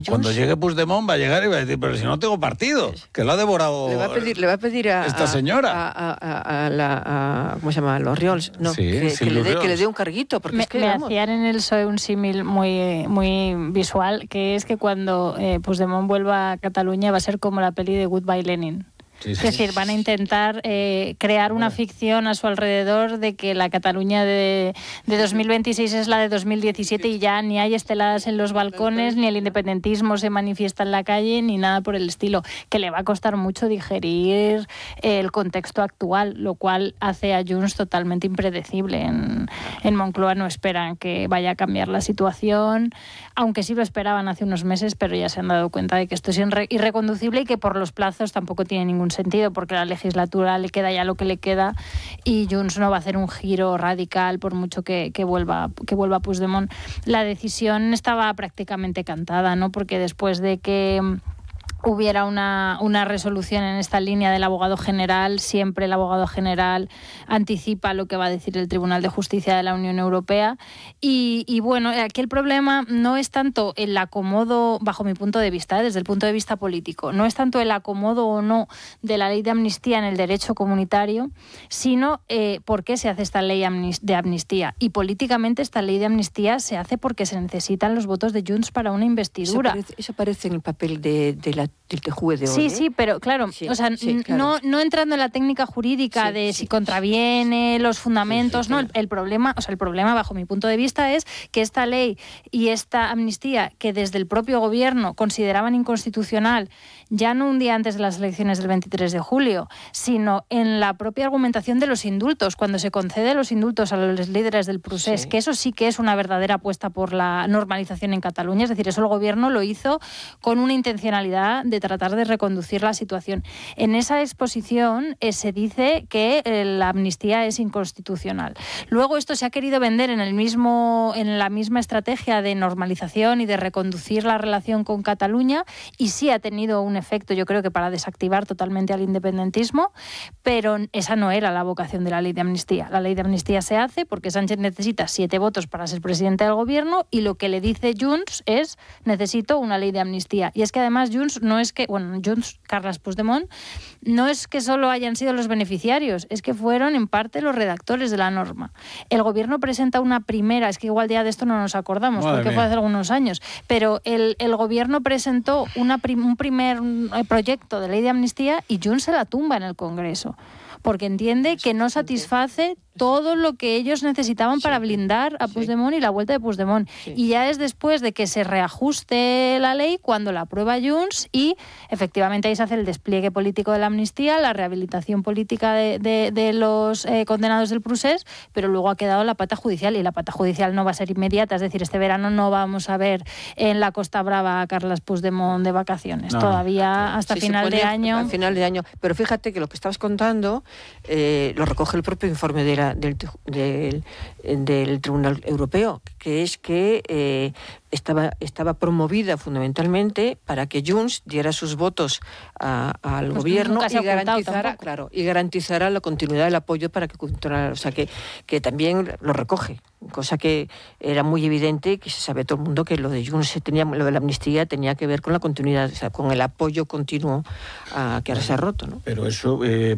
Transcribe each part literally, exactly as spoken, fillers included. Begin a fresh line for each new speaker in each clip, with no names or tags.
Cuando llegue Puigdemont va a llegar y va a decir, pero si no tengo partido, que lo ha devorado
le va a pedir, le va a pedir a
esta señora.
A, a, a, a, la, a ¿cómo se llama? Los Riols, no,
sí,
que,
sí,
que, le dé,
Riols.
que le dé un carguito, porque
me,
es que
me
vamos.
hacían en el P S O E un símil muy, muy visual, que es que cuando eh, Puigdemont vuelva a Cataluña va a ser como la peli de Goodbye Lenin. Sí, sí. Es decir, van a intentar eh, crear una ficción a su alrededor de que la Cataluña de, de dos mil veintiséis es la de dos mil diecisiete y ya ni hay esteladas en los balcones, ni el independentismo se manifiesta en la calle, ni nada por el estilo, que le va a costar mucho digerir el contexto actual, lo cual hace a Junts totalmente impredecible. En, en Moncloa no esperan que vaya a cambiar la situación, aunque sí lo esperaban hace unos meses, pero ya se han dado cuenta de que esto es irre- irreconducible y que por los plazos tampoco tiene ningún sentido, porque la legislatura le queda ya lo que le queda y Junts no va a hacer un giro radical por mucho que, que vuelva que vuelva Puigdemont. La decisión estaba prácticamente cantada, ¿no? Porque después de que hubiera una, una resolución en esta línea del abogado general, siempre el abogado general anticipa lo que va a decir el Tribunal de Justicia de la Unión Europea y, y bueno, aquí el problema no es tanto el acomodo, bajo mi punto de vista, ¿eh? Desde el punto de vista político, no es tanto el acomodo o no de la ley de amnistía en el derecho comunitario, sino eh, por qué se hace esta ley de amnistía. Y políticamente esta ley de amnistía se hace porque se necesitan los votos de Junts para una investidura.
Eso parece, eso parece en el papel de, de la del T J U E de hoy.
Sí,
¿eh?
sí, pero claro, sí, o sea, sí, claro. No, no entrando en la técnica jurídica sí, de sí, si contraviene sí, los fundamentos, sí, sí, no, claro. el, el problema, o sea, el problema bajo mi punto de vista es que esta ley y esta amnistía que desde el propio gobierno consideraban inconstitucional, ya no un día antes de las elecciones del veintitrés de julio, sino en la propia argumentación de los indultos, cuando se concede los indultos a los líderes del procés, sí. que eso sí que es una verdadera apuesta por la normalización en Cataluña, es decir, eso el gobierno lo hizo con una intencionalidad de tratar de reconducir la situación. En esa exposición eh, se dice que eh, la amnistía es inconstitucional. Luego esto se ha querido vender en el mismo, en la misma estrategia de normalización y de reconducir la relación con Cataluña y sí ha tenido un efecto, yo creo que para desactivar totalmente al independentismo, pero esa no era la vocación de la ley de amnistía. La ley de amnistía se hace porque Sánchez necesita siete votos para ser presidente del gobierno y lo que le dice Junts es necesito una ley de amnistía. Y es que además Junts no es que, bueno, Junts, Carles Puigdemont, no es que solo hayan sido los beneficiarios, es que fueron en parte los redactores de la norma. El gobierno presenta una primera, es que igual ya de esto no nos acordamos, Madre porque mía. fue hace algunos años, pero el, el gobierno presentó una, un primer proyecto de ley de amnistía y Junts se la tumba en el Congreso, porque entiende que no satisface todo lo que ellos necesitaban para blindar a Puigdemont y la vuelta de Puigdemont. Sí. Y ya es después de que se reajuste la ley cuando la aprueba Junts y efectivamente ahí se hace el despliegue político de la amnistía, la rehabilitación política de, de, de los eh, condenados del procés, pero luego ha quedado la pata judicial y la pata judicial no va a ser inmediata, es decir, este verano no vamos a ver en la Costa Brava a Carles Puigdemont de vacaciones, no, todavía hasta sí, final de año.
A final de año, pero fíjate que lo que estabas contando eh, lo recoge el propio informe de la Del, del, del Tribunal Europeo, que es que eh, estaba, estaba promovida fundamentalmente para que Junts diera sus votos a, al pues gobierno y garantizara, claro, y garantizara la continuidad del apoyo para que continuara, o sea que, que también lo recoge, cosa que era muy evidente, que se sabe todo el mundo que lo de Junts tenía, lo de la amnistía tenía que ver con la continuidad, o sea, con el apoyo continuo a, que ahora se ha roto, ¿no?
Pero eso eh,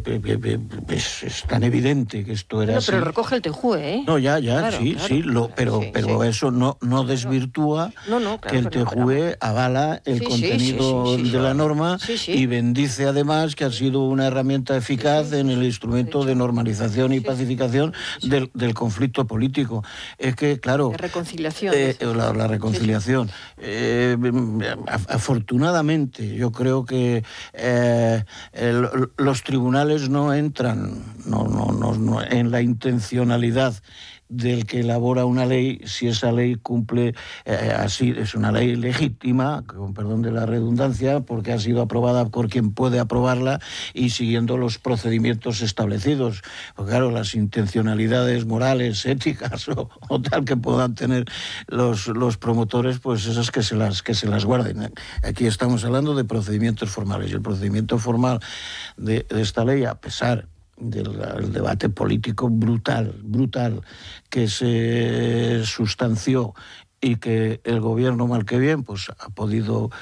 es, es tan evidente que esto era
no,
así.
Pero lo recoge el T J U E, ¿eh?
No, ya, ya,
claro,
sí,
claro,
sí, lo, pero,
sí,
pero
sí.
eso no, no desvirtúa
no, no, claro,
que el T J U E avala el
sí,
contenido
sí, sí, sí,
de
sí,
la norma
sí, sí.
y bendice además que ha sido una herramienta eficaz sí, sí, en el instrumento de normalización y sí, pacificación sí, sí. Del, del conflicto político. Es que, claro...
La reconciliación.
Eh, la, la reconciliación. Sí, sí. Eh, afortunadamente, yo creo que eh, el, los tribunales no entran no, no, no, no, en la intencionalidad del que elabora una ley, si esa ley cumple, eh, así es una ley legítima, con perdón de la redundancia, porque ha sido aprobada por quien puede aprobarla y siguiendo los procedimientos establecidos. Porque claro, las intencionalidades morales, éticas o, o tal que puedan tener los, los promotores, pues esas que se las que se las guarden. Aquí estamos hablando de procedimientos formales y el procedimiento formal de, de esta ley, a pesar del el debate político brutal, brutal que se sustanció y que el gobierno, mal que bien, pues ha podido